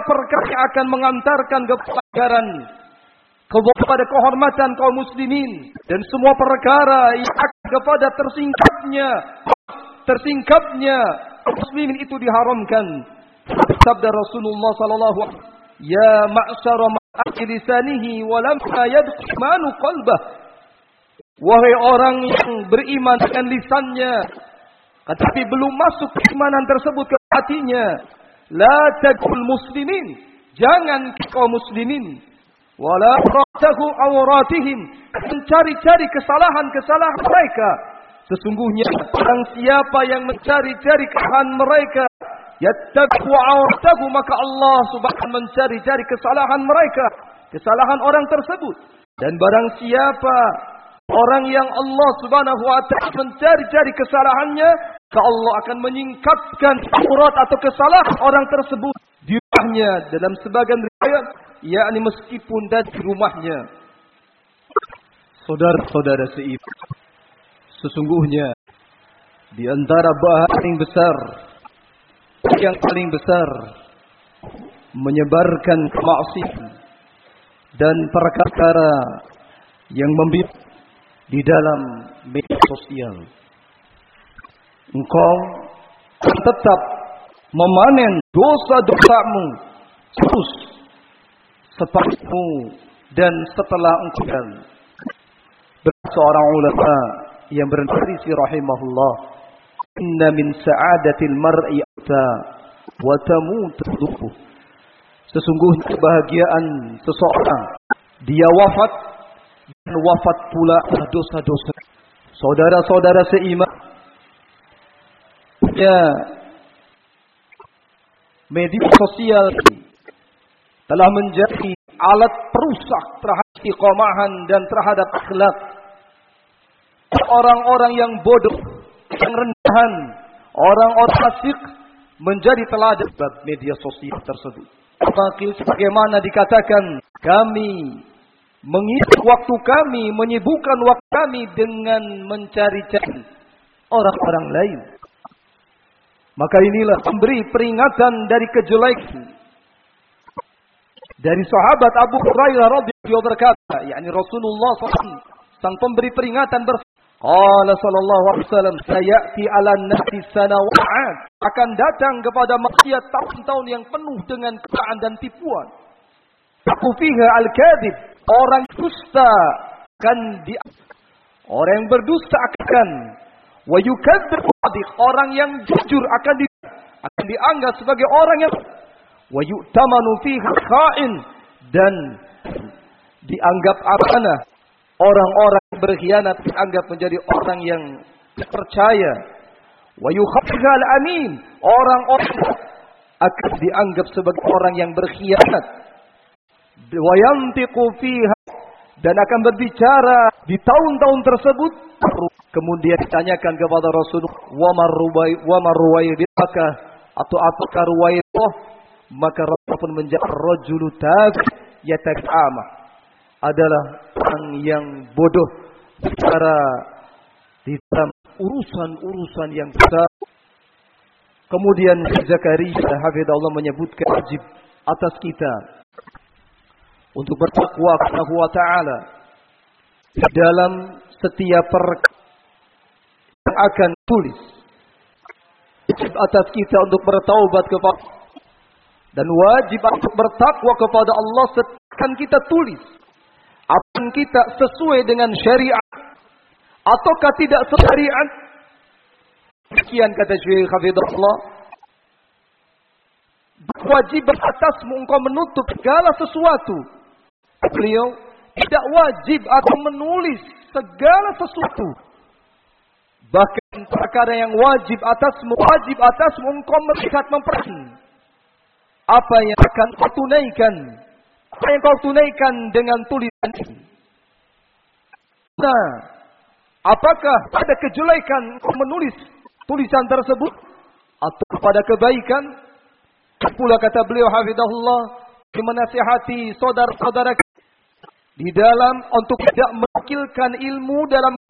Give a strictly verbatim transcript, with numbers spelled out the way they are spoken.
perkara yang akan mengantarkan kepada kepada kehormatan kaum muslimin dan semua perkara yang akan kepada tersingkapnya tersingkapnya muslimin itu diharamkan. Sabda Rasulullah sallallahu alaihi wasallam, "Ya ma'syara ma'akil lisanihi wa lam yadkhul manu qalbah." Wahai orang yang beriman dengan lisannya, tetapi belum masuk keimanan tersebut ke hatinya, la tadkhul muslimin, jangan kaum muslimin, wala ratahu awratihim, mencari-cari kesalahan-kesalahan mereka. Sesungguhnya orang siapa yang mencari-cari kesalahan mereka, yattabu awratahu, maka Allah subhanahu mencari-cari kesalahan mereka, kesalahan orang tersebut. Dan barang siapa orang yang Allah subhanahu wa ta'ala mencari-cari kesalahannya, maka Allah akan menyingkapkan aurat atau kesalahan orang tersebut di rumahnya. Dalam sebagian riwayat, yakni meskipun dan di rumahnya. Saudara-saudara seiman, sesungguhnya di antara bahaya paling besar, yang paling besar menyebarkan kemaksiatan dan perkara yang membimbing di dalam media sosial. Engkau tetap memanen dosa-dosamu terus sepatumu dan setelah engkau. Seorang ulama yang bernasih rahimahullah, inna min sa'adatil mar'i ata wa tamutu dhubuh. Sesungguhnya kebahagiaan seseorang, dia wafat dan wafat pula dosa-dosa. Saudara-saudara seiman, ya, media sosial telah menjadi alat perusak terhadap istiqomahan dan terhadap akhlak. Orang-orang yang bodoh, yang rendahan, orang-orang fasik menjadi teladan media sosial tersebut. Sebagaimana dikatakan, kami mengisi waktu kami, menyibukkan waktu kami dengan mencari-cari orang-orang lain. Maka inilah memberi peringatan dari kejelekan. Dari sahabat Abu Hurairah radhiyallahu berkata, yakni Rasulullah sallallahu alaihi wasallam sang pemberi peringatan bersabda, qala sallallahu alaihi wasallam, sayati 'alan nasi sanawat, akan datang kepada manusia tahun-tahun yang penuh dengan kedustaan dan tipuan. Aku fiha al-kadhib, orang dusta akan di orang yang berdusta akan wa yukadzdzib, orang yang jujur akan di akan dianggap sebagai orang yang wa yu'tamanu fiha kha'in, dan dianggap amanah. Orang-orang yang berkhianat dianggap menjadi orang yang percaya. Wa yukhafal amin, orang-orang akan dianggap sebagai orang yang berkhianat. Wa yantiqu fiha, dan akan berbicara di tahun-tahun tersebut. Kemudian ditanyakan kepada Rasulullah, wa marrubai wa marruwai baka, atau apakah ruwaiyah? Maka Rasul pun menjawab, rajulu tabi yatakama, adalah orang yang bodoh secara di dalam urusan-urusan yang besar. Kemudian Zakaria hafizahullah menyebutkan wajib atas kita untuk bertakwa kepada Allah Ta'ala dalam setiap perkara yang akan tulis. Wajib atas kita untuk bertaubat kepada, dan wajib untuk bertakwa kepada Allah setelah kita tulis. Apakah kita sesuai dengan syariat ataukah tidak syariat? Sekian kata Syekh hafizahullah, wajib atasmu engkau menutup segala sesuatu. Beliau tidak wajib atau menulis segala sesuatu. Bahkan perkara yang wajib atasmu, wajib atasmu engkau melihat memperhatikan apa yang akan kau tunaikan, apa yang kau tunaikan dengan tulisan ini. Nah, apakah ada kejelekan kau menulis tulisan tersebut atau pada kebaikan? Pula kata beliau hafizahullah, menasihati saudara-saudara di dalam untuk tidak menukilkan ilmu dalam